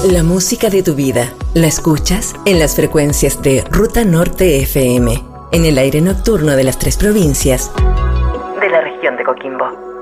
La música de tu vida la escuchas en las frecuencias de Ruta Norte FM, en el aire nocturno de las 3 provincias de la región de Coquimbo.